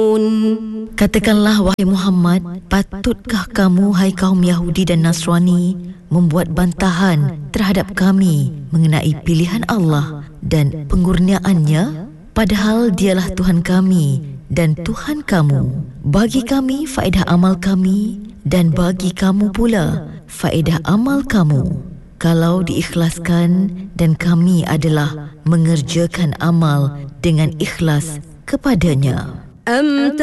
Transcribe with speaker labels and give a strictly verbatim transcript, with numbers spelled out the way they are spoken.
Speaker 1: Katakanlah, wahai Muhammad, patutkah kamu, hai kaum Yahudi dan Nasrani, membuat bantahan terhadap kami mengenai pilihan Allah dan pengurniaannya, padahal dialah Tuhan kami dan Tuhan kamu. Bagi kami faedah amal kami dan bagi kamu pula faedah amal kamu, kalau diikhlaskan, dan kami adalah mengerjakan amal dengan ikhlas kepadanya.